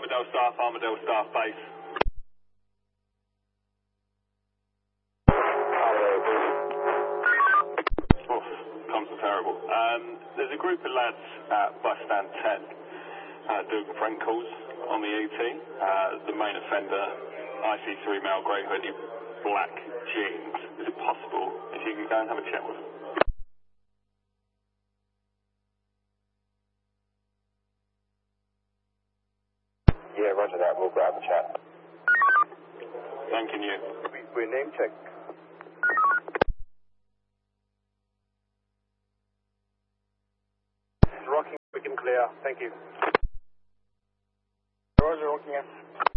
Armadale staff base. Oof, comms are terrible. There's a group of lads at bus stand 10 doing prank calls on the ET. The main offender, IC3 male, grey hoodie, black jeans. Is it possible if you could go and have a chat with him? Yeah, roger that. We'll grab a chat. Thanking you. We're name check. Rocking, we can clear. Thank you. Roger, Rockingham.